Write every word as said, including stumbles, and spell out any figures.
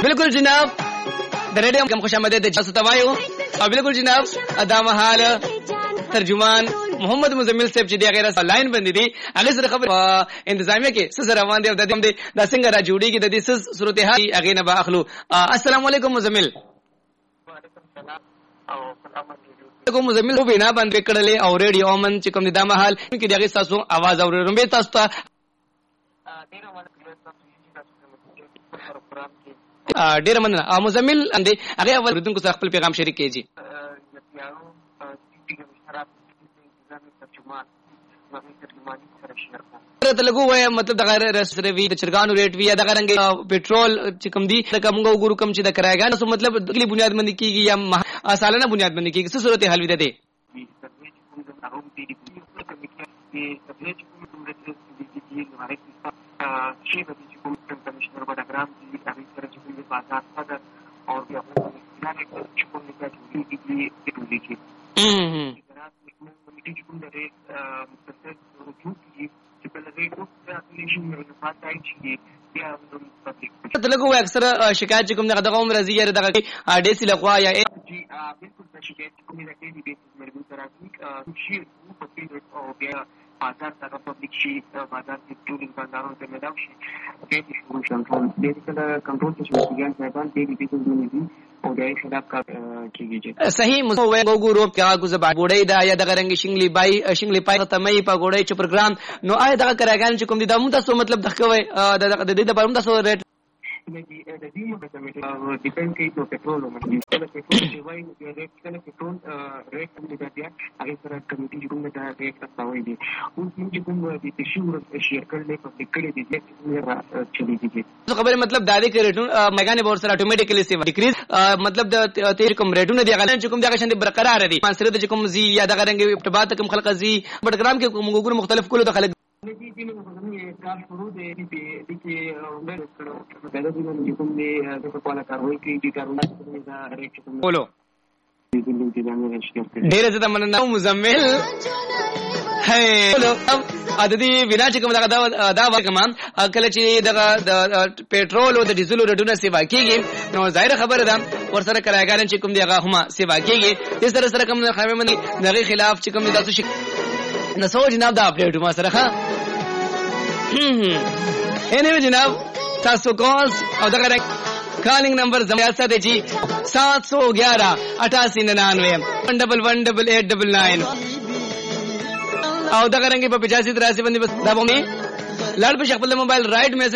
बिल्कुल जनाब د ریډیو کوم خوشامدید تاسو ته وایو او بالکل جناب ادا مهال ترجمان محمد مزمل صاحب چې دی غیر لاین باندې دي هغه سره خبر انتظامیه کې سره روان دي د دې د څنګه را جوړیږي د دې صورتحال هغه نه باخلو. السلام علیکم مزمل. وعلیکم السلام او سلام علیکم مزمل په بنا باندې کړلې او ریډیو امن چې کوم د مهال کې دغه تاسو आवाज اورم به تاسو ته ډیر مننه ډیر مننه مزمل اندې هغه اول ردون کو خپل پیغام شریک کیږي. ته لګو وای مطلب د غیر رسروي د چرګانو ریټ وی د غرنګ پېټرول چې کم دي د کومو ګورو کم چې د کرایګان سو مطلب د کلی بنیاد باندې کیږي یا سالانه بنیاد باندې کیږي څه صورت حل وي ده ته لګو اکثر شکایت کوم دغه دغه عمر زیږه دغه ډی سی لخوا یا جی بالکل شکایت کوم دغه دی به مرګو ترافیک شي په دې او بیا بازار ته پبلک شي بازار کې ټولنګ بازارونو ته ملاوي شي دې شروع کنټرول دې کله کنټرول کې شي ګان ځایان دې دې څه دي او دې خلاف کا کیږي. صحیح مو وای ګورو کې هغه زبا ګوړې دا یا دغه رنګ شنګلی بای شنګلی پای ته مې په ګوړې چې پروګرام نو آی دغه کراګان چې کوم دي د مو تاسو مطلب دغه وای د دې د پرم تاسو ریټ د دې مو په میټر ډیپند کوي په پټرول باندې کله پټرول چې وایي د ریټ کله پټرول ریټ کوم دي بیا هغه سره کمیټي جوړونه دا ریټ تاسو دي او چې کوم د تشویر شیر کړل په پکړې دي چې دي خبره مطلب دا دې کې ریټون میګانې بور سره اتوماتیکلی سی ډیکریز مطلب د تیر کوم ریټونه دی غلن چې کوم دغه شند برقرار دي سره د کوم زی یا دغه رنګ ابتباط کوم خلق زی پروګرام کې کوم ګور مختلف کولو د خلک دې دې نو کار شروع دی دې کې عمر کړو دا د دې کوم دې د په اړه کاروي کې دې کارونه دا ریټ کوم بولو ډېر زړه مننه مزمل هي بولو ا دې وینا چې کوم دا دا وکمان کله چې دغه د پېټرول او د ډیزل ریټونه سیوا کیږي نو ظاهر خبره ده ور سره کراګان چې کوم دی هغه هم سیوا کیږي د سره سره کوم خامې مني دغه خلاف چې کوم تاسو شي نو سو جناب دا اپډیټ ما سره ها انیوی جناب تاسو کالز او دغه کالنگ نمبر زمایاسته دی جی سات سو گیارہ اٹھاسی ننانوے ون ڈبل ون ڈبل ایٹ ڈبل نائن او دغه رنګ په پچاسی تراسی باندې بس دا بومي لاړ په خپل موبایل رائټ